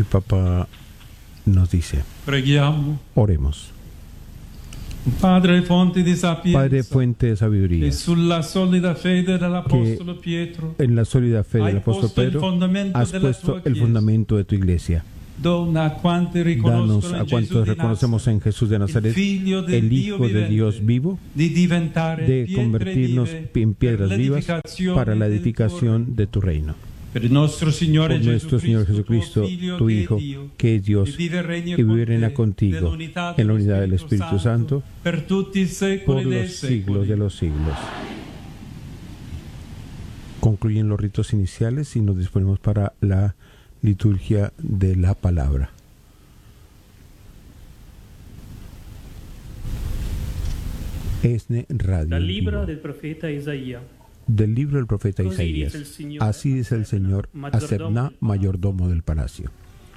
El Papa nos dice, preghiamo. oremos. Padre fuente di Padre, sapienza, fuente de sabiduría, e sulla solida fede dell'Apostolo Pietro en la sólida fe del hai apóstol posto il Pedro fondamento has della puesto tua el Chiesa. fundamento de tu iglesia. Dona a quanti Danos riconoscono a in Gesù cuantos di reconocemos en Jesús de Nazaret, Nazaret, il Figlio del el Dio Hijo de vivente, Dios vivo, di diventare de pietre convertirnos vive en piedras per vivas l'edificazione para la del tuo edificación de tu reino. Per il nostro Signore Por nuestro Señor Jesucristo, tu Hijo, que es Dios, e vive e regna y con vivir y reina te, contigo, nell'unità en la dello unidad del Spirito Espíritu Santo, per tutti i secoli por dei los siglos secoli. de los siglos. Concluyen los ritos iniciales y nos disponemos para la liturgia de la palabra. Esne Radio. Dal en libro vivo. del profeta Isaia. Del libro del profeta Così Isaías. dice il Signore Así dice el Señor a Sebna, mayordomo del palacio.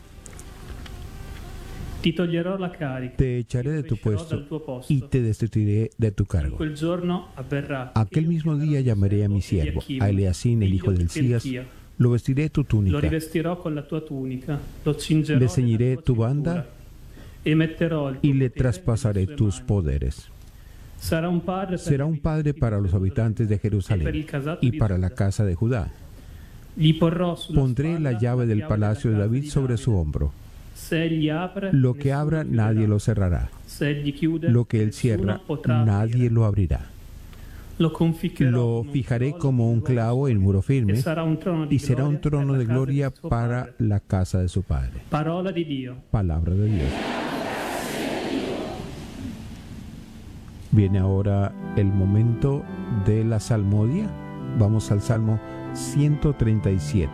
Ti toglierò la carica, Te echaré de tu rovescerò puesto dal tuo posto. y te destituiré de tu In cargo. quel giorno avverrà che Aquel io mismo chiamerò día tuo llamaré a mi servo siervo, Eliakim, a Eliasín, el hijo figlio del di Cías, Hilchia. lo vestiré tu Lo túnica, rivestirò con la tua tunica, lo cingerò le ceñiré nella tua tu cintura, banda e metterò il tuo y le potere traspasaré nelle sue tus mani. poderes. Será un padre para los habitantes de Jerusalén y para la casa de Judá. Gli porrò sulla Pondré spalla la llave del della palacio de casa David di sobre su hombro. Se egli apre, Lo que nessuno abra, chiuderà. nadie lo cerrará. Se egli chiude, Lo que él nessuno cierra, potrà nadie aprire. lo abrirá. Lo conficcherò Lo come un fijaré chiodo como un sul clavo en muro e firme sarà un trono di y será un gloria trono per de la casa gloria di suo para padre. la casa de su padre. Parola di Dio. Palabra de Dios. Viene ahora el momento de la salmodia. Vamos al Salmo 137.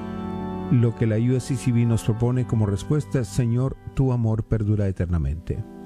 Lo que la USCCB nos propone como respuesta es: Señor, tu amor perdura eternamente.